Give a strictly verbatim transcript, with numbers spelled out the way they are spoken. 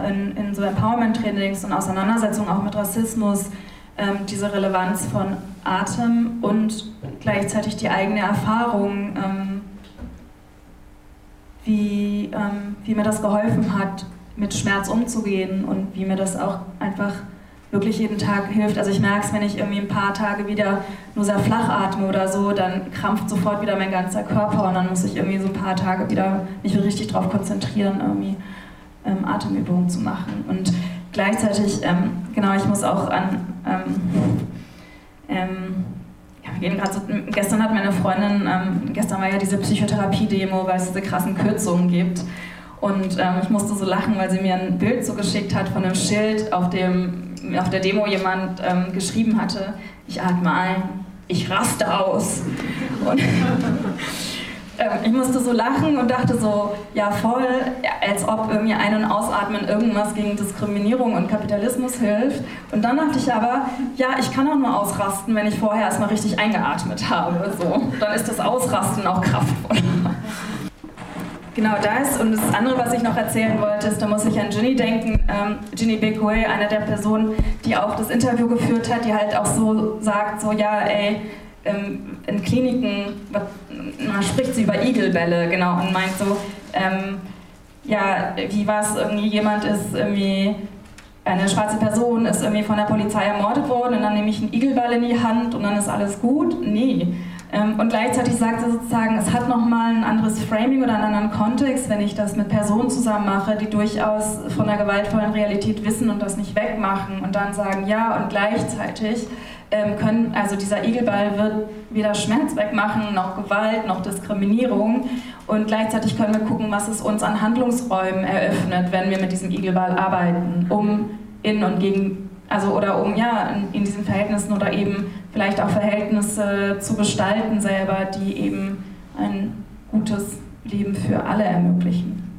in, in so Empowerment-Trainings und Auseinandersetzungen auch mit Rassismus ähm, diese Relevanz von Atem und gleichzeitig die eigene Erfahrung, ähm, wie, ähm, wie mir das geholfen hat, mit Schmerz umzugehen und wie mir das auch einfach wirklich jeden Tag hilft. Also ich merke es, wenn ich irgendwie ein paar Tage wieder nur sehr flach atme oder so, dann krampft sofort wieder mein ganzer Körper und dann muss ich irgendwie so ein paar Tage wieder mich richtig darauf konzentrieren, irgendwie ähm, Atemübungen zu machen. Und gleichzeitig, ähm, genau, ich muss auch an, ähm, ähm, ja, wir gehen gerade so, gestern hat meine Freundin, ähm, gestern war ja diese Psychotherapie-Demo, weil es diese krassen Kürzungen gibt. Und ähm, ich musste so lachen, weil sie mir ein Bild so geschickt hat von einem Schild, auf dem auf der Demo jemand ähm, geschrieben hatte, ich atme ein, ich raste aus. Und ähm, ich musste so lachen und dachte so, ja voll, als ob irgendwie Ein- und Ausatmen irgendwas gegen Diskriminierung und Kapitalismus hilft. Und dann dachte ich aber, ja, ich kann auch nur ausrasten, wenn ich vorher erstmal richtig eingeatmet habe. So. Dann ist das Ausrasten auch kraftvoll. Genau das und das andere, was ich noch erzählen wollte, ist, da muss ich an Ginny denken, ähm, Ginny Bekoe, eine der Personen, die auch das Interview geführt hat, die halt auch so sagt, so ja ey, ähm, in Kliniken, man spricht sie über Igelbälle, genau, und meint so, ähm, ja, wie was irgendwie jemand ist irgendwie, eine schwarze Person ist irgendwie von der Polizei ermordet worden und dann nehme ich einen Igelball in die Hand und dann ist alles gut? Nee. Und gleichzeitig sagt sie sozusagen, es hat nochmal ein anderes Framing oder einen anderen Kontext, wenn ich das mit Personen zusammen mache, die durchaus von der gewaltvollen Realität wissen und das nicht wegmachen und dann sagen, ja, und gleichzeitig ähm, können, also dieser Igelball wird weder Schmerz wegmachen, noch Gewalt, noch Diskriminierung und gleichzeitig können wir gucken, was es uns an Handlungsräumen eröffnet, wenn wir mit diesem Igelball arbeiten, um in und gegen Also oder um ja in, in diesen Verhältnissen oder eben vielleicht auch Verhältnisse zu gestalten selber, die eben ein gutes Leben für alle ermöglichen.